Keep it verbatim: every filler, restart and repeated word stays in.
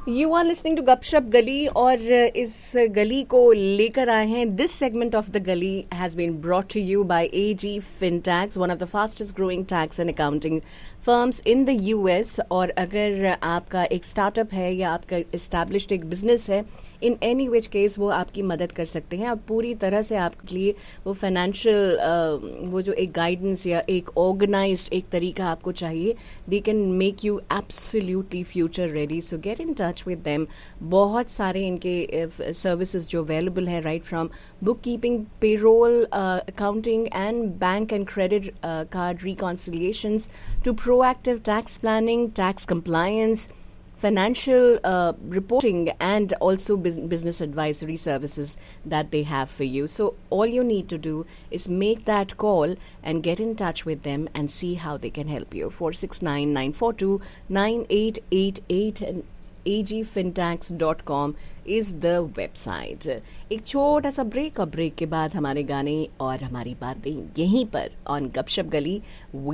You are listening to गपशप गली और इस गली को लेकर आए हैं. दिस सेगमेंट ऑफ द गली has been brought to you bye A G FinTax, one of the fastest growing tax and accounting firms in the U S. और अगर आपका एक स्टार्टअप है या आपका एस्टैब्लिश्ड एक बिजनेस है, इन एनी विच केस वो आपकी मदद कर सकते हैं. अब पूरी तरह से आपके लिए वो फाइनेंशियल वो जो एक गाइडेंस या एक ऑर्गेनाइज्ड एक तरीका आपको चाहिए, they can make you absolutely future ready. So get in touch with them. बहुत सारे इनके सर्विसेज जो अवेलेबल है, right from book keeping, payroll, accounting and bank and credit card reconciliations to proactive tax planning, tax compliance, financial uh, reporting, and also bus- business advisory services that they have for you. So all you need to do is make that call and get in touch with them and see how they can help you. four six nine, nine four two, nine eight eight eight and A G fintax dot com is the website. एक छोटा सा break और break के बाद हमारे गाने और हमारी बातें यहीं पर ऑन गपशप गली.